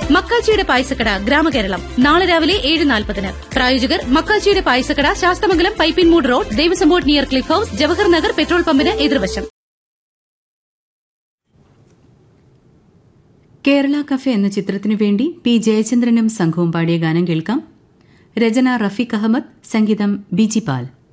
മക്കാച്ചിയുടെ പായസക്കട ഗ്രാമകേരളം നാളെ രാവിലെ 7:40. പ്രായോജകർ മക്കാച്ചിയുടെ പായസക്കട, Sasthamangalam Pipinmoodu road, Devaswom board near cliff house, Jawahar Nagar petrol പമ്പിന് എതിർവശം. കേരള കഫേ എന്ന ചിത്രത്തിനു വേണ്ടി പി ജയചന്ദ്രനും സംഘവും പാടിയ ഗാനം കേൾക്കാം. രചന റഫീഖ് അഹമ്മദ്, സംഗീതം ബിജി പാൽ.